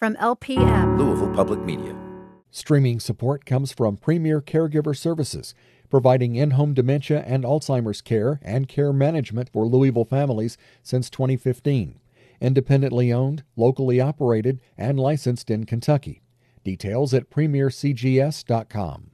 from LPM. Louisville Public Media. Streaming support comes from Premier Caregiver Services, providing in-home dementia and Alzheimer's care and care management for Louisville families since 2015. Independently owned, locally operated, and licensed in Kentucky. Details at premiercgs.com.